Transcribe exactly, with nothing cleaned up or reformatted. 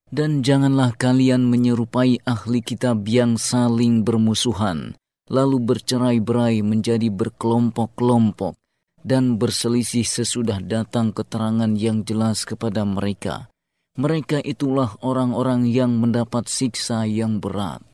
Dan janganlah kalian menyerupai ahli kitab yang saling bermusuhan, lalu bercerai-berai menjadi berkelompok-kelompok, dan berselisih sesudah datang keterangan yang jelas kepada mereka. Mereka itulah orang-orang yang mendapat siksa yang berat.